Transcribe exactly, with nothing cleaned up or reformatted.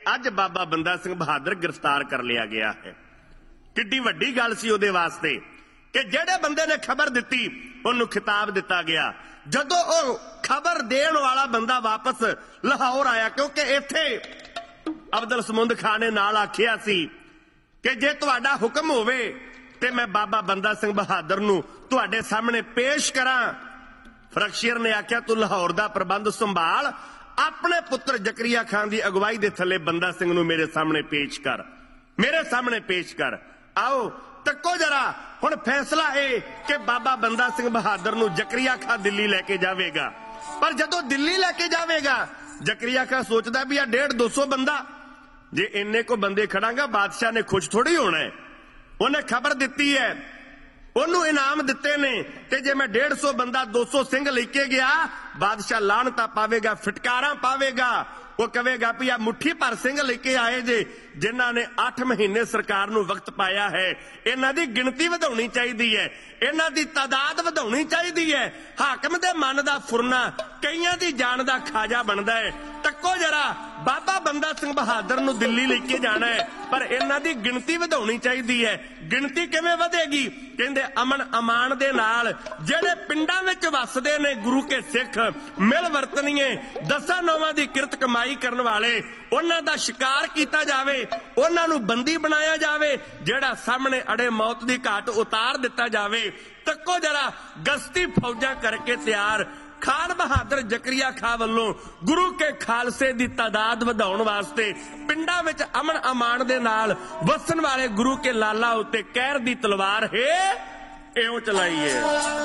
अज बाबा बंदा सिंह बहादुर गिरफ्तार कर लिया गया है। किड्डी वड्डी गल सी उहदे वास्ते कि जेड़े बंदे ने खबर दिती उन्होंने खिताब दिता गया। जदों वो खबर देण वाला बंदा वापस लाहौर आया, क्योंकि इत्थे अब्दुल समूद खान ने नाल आखिया सी कि जे तुहाडा हुक्म होवे ते मैं बाबा बंदा सिंह बहादुर नूं तुहाडे सामने पेश करां। फरखशीर ने आख्या तू लाहौर दा प्रबंध संभाल, अपने पुत्र जकरिया खान की अगवाई दे थले बंदा सिंह नूं मेरे सामने पेश कर, मेरे सामने पेश कर। आओ तको जरा हुण फैसला है कि बाबा बंदा सिंह बहादुर नूं जकरिया खान दिल्ली लैके जावेगा। पर जदों दिल्ली लैके जावेगा जकरिया खान सोचदा भी आ डेढ़ दो सौ बंदा, जे इन्ने को बंदे खड़ांगा बादशाह ने खुश थोड़ी होना है। उन्हें खबर दिती है, ओनू इनाम दिते ने, ते जे मैं डेढ़ सौ बंदा दो सौ सिंह लेके गया बादशाह लानता पावेगा, फिटकारा पावेगा। वो कहेगा भी आ मुट्ठी भर सिंह लेके आए जे जिन्हां ने अठ महीने सरकार नूं वक्त पाया है। इन्हां दी गिणती वधाउणी चाहीदी है, इन्हां दी तादाद वधाउणी चाहीदी है। हाकम दे मन दा फुरना कईयां दी जान दा खाजा बनदा है। तक्को जरा बाबा बंदा सिंह बहादुर नूं दिल्ली लेके जाना है, पर इन्हां दी गिणती वधाउणी चाहीदी है। गिणती किवें वधेगी? कहंदे अमन अमान दे नाल जेड़े पिंडां विच वसदे ने गुरु के सिख मिल वरतनीए दसां नौवां दी किरत कमाई करन वाले उन्हां दा शिकार कीता जावे, उन्हां नूं बंदी बनाया जावे, जेड़ा सामने अड़े मौत दी घाट उतार दिता जावे। तक्को जरा गश्ती फौजां करके तैयार खान बहादुर जकरिया खान वालों गुरु के खालसे दी तादाद वधाउण वास्ते पिंडां विच अमन अमान दे नाल वसन वाले गुरु के लाला उत्ते कहर दी तलवार है इउं चलाई है।